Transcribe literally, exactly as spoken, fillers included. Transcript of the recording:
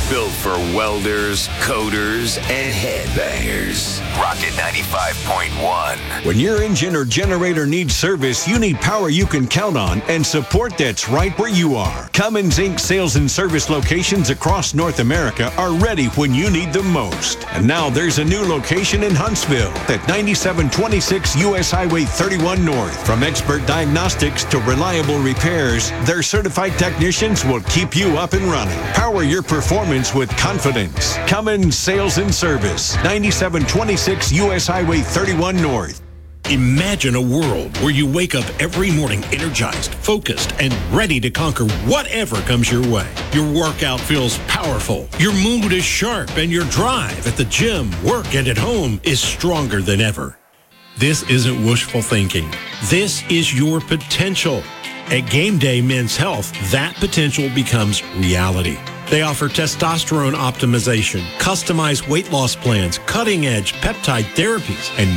Built for welders, coders, and headbangers. Rocket ninety-five point one. When your engine or generator needs service, you need power you can count on and support that's right where you are. Cummins Incorporated sales and service locations across North America are ready when you need them most. And now there's a new location in Huntsville at ninety-seven twenty-six U S Highway thirty-one North. From expert diagnostics to reliable repairs, their certified technicians will keep you up and running. Power your performance with confidence. Cummins Sales and Service, ninety-seven twenty-six U S Highway thirty-one North. Imagine a world where you wake up every morning energized, focused, and ready to conquer whatever comes your way. Your workout feels powerful, your mood is sharp, and your drive at the gym, work, and at home is stronger than ever. This isn't wishful thinking. This is your potential. At Game Day Men's Health, that potential becomes reality. They offer testosterone optimization, customized weight loss plans, cutting-edge peptide therapies, and